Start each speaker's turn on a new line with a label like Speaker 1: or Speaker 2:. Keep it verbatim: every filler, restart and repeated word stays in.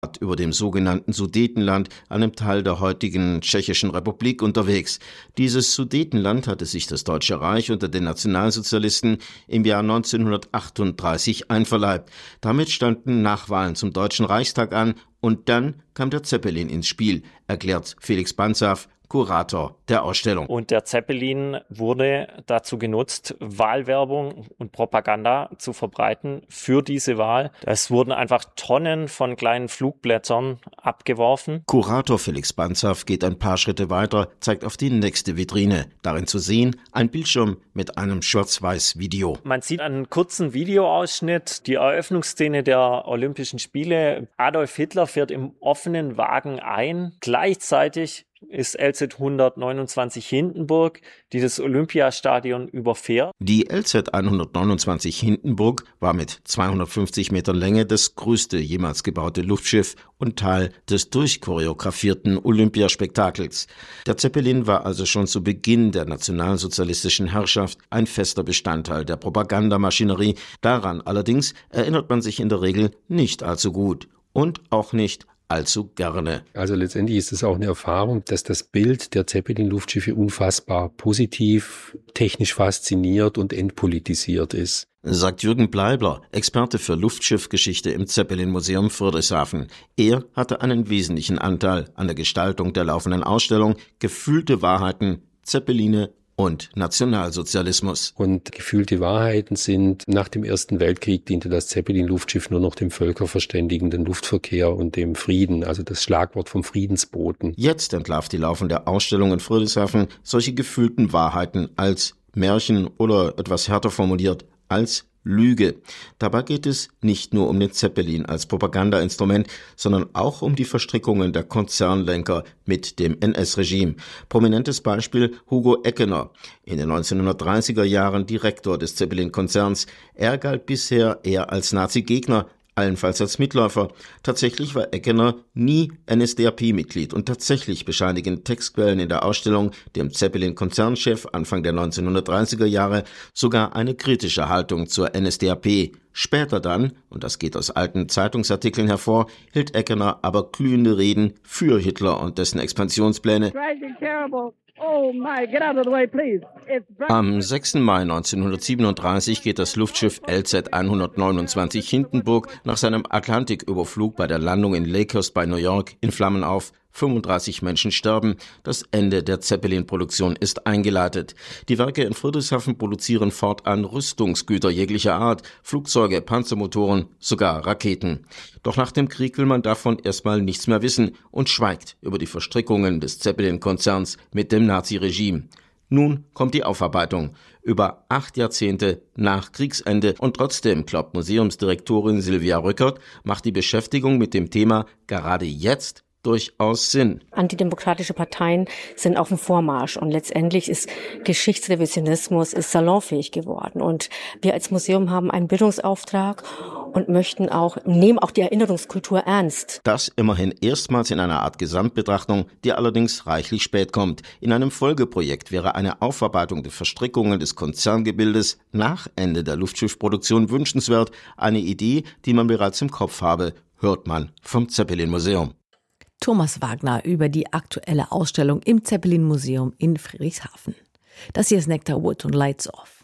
Speaker 1: über dem sogenannten Sudetenland, einem Teil der heutigen Tschechischen Republik, unterwegs. Dieses Sudetenland hatte sich das Deutsche Reich unter den Nationalsozialisten im Jahr neunzehnhundertachtunddreißig einverleibt. Damit standen Nachwahlen zum Deutschen Reichstag an und dann kam der Zeppelin ins Spiel, erklärt Felix Banzhaf, Kurator der Ausstellung.
Speaker 2: Und der Zeppelin wurde dazu genutzt, Wahlwerbung und Propaganda zu verbreiten für diese Wahl. Es wurden einfach Tonnen von kleinen Flugblättern abgeworfen.
Speaker 1: Kurator Felix Banzhaf geht ein paar Schritte weiter, zeigt auf die nächste Vitrine. Darin zu sehen ein Bildschirm mit einem Schwarz-Weiß-Video.
Speaker 2: Man sieht einen kurzen Videoausschnitt, die Eröffnungsszene der Olympischen Spiele. Adolf Hitler fährt im offenen Wagen ein. Gleichzeitig ist L Z hundertneunundzwanzig Hindenburg, die das Olympiastadion überfährt.
Speaker 1: Die L Z hundertneunundzwanzig Hindenburg war mit zweihundertfünfzig Metern Länge das größte jemals gebaute Luftschiff und Teil des durchchoreografierten Olympiaspektakels. Der Zeppelin war also schon zu Beginn der nationalsozialistischen Herrschaft ein fester Bestandteil der Propagandamaschinerie. Daran allerdings erinnert man sich in der Regel nicht allzu gut und auch nicht allzu gerne.
Speaker 3: Also letztendlich ist es auch eine Erfahrung, dass das Bild der Zeppelin-Luftschiffe unfassbar positiv, technisch fasziniert und entpolitisiert ist.
Speaker 1: Sagt Jürgen Bleibler, Experte für Luftschiffgeschichte im Zeppelin-Museum Friedrichshafen. Er hatte einen wesentlichen Anteil an der Gestaltung der laufenden Ausstellung Gefühlte Wahrheiten, Zeppeline und Nationalsozialismus.
Speaker 3: Und gefühlte Wahrheiten sind, nach dem Ersten Weltkrieg diente das Zeppelin-Luftschiff nur noch dem völkerverständigenden Luftverkehr und dem Frieden, also das Schlagwort vom Friedensboten.
Speaker 1: Jetzt entlarvt die laufende Ausstellung in Friedrichshafen solche gefühlten Wahrheiten als Märchen oder etwas härter formuliert, als Lüge. Dabei geht es nicht nur um den Zeppelin als Propagandainstrument, sondern auch um die Verstrickungen der Konzernlenker mit dem N S-Regime. Prominentes Beispiel Hugo Eckener, in den neunzehnhundertdreißiger Jahren Direktor des Zeppelin-Konzerns. Er galt bisher eher als Nazi-Gegner, allenfalls als Mitläufer. Tatsächlich war Eckener nie N S D A P-Mitglied und tatsächlich bescheinigen Textquellen in der Ausstellung dem Zeppelin-Konzernchef Anfang der neunzehnhundertdreißiger Jahre sogar eine kritische Haltung zur N S D A P. Später dann, und das geht aus alten Zeitungsartikeln hervor, hielt Eckener aber glühende Reden für Hitler und dessen Expansionspläne.
Speaker 4: Oh my, get out of the way, please.
Speaker 1: Am sechsten Mai neunzehnhundertsiebenunddreißig geht das Luftschiff L Z hundertneunundzwanzig Hindenburg nach seinem Atlantiküberflug bei der Landung in Lakehurst bei New York in Flammen auf. fünfunddreißig Menschen sterben. Das Ende der Zeppelin-Produktion ist eingeleitet. Die Werke in Friedrichshafen produzieren fortan Rüstungsgüter jeglicher Art, Flugzeuge, Panzermotoren, sogar Raketen. Doch nach dem Krieg will man davon erstmal nichts mehr wissen und schweigt über die Verstrickungen des Zeppelin-Konzerns mit dem Nazi-Regime. Nun kommt die Aufarbeitung. Über acht Jahrzehnte nach Kriegsende und trotzdem, glaubt Museumsdirektorin Silvia Rückert, macht die Beschäftigung mit dem Thema gerade jetzt durchaus Sinn.
Speaker 5: Antidemokratische Parteien sind auf dem Vormarsch und letztendlich ist Geschichtsrevisionismus ist salonfähig geworden. Und wir als Museum haben einen Bildungsauftrag und möchten auch, nehmen auch die Erinnerungskultur ernst.
Speaker 1: Das immerhin erstmals in einer Art Gesamtbetrachtung, die allerdings reichlich spät kommt. In einem Folgeprojekt wäre eine Aufarbeitung der Verstrickungen des Konzerngebildes nach Ende der Luftschiffproduktion wünschenswert. Eine Idee, die man bereits im Kopf habe, hört man vom Zeppelin-Museum.
Speaker 6: Thomas Wagner über die aktuelle Ausstellung im Zeppelin-Museum in Friedrichshafen. Das hier ist Nectar Wood und Lights Off.